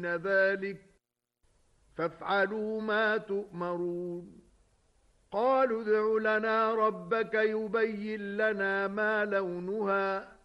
ذلك فافعلوا ما تؤمرون قالوا ادع لنا ربك يبين لنا ما لونها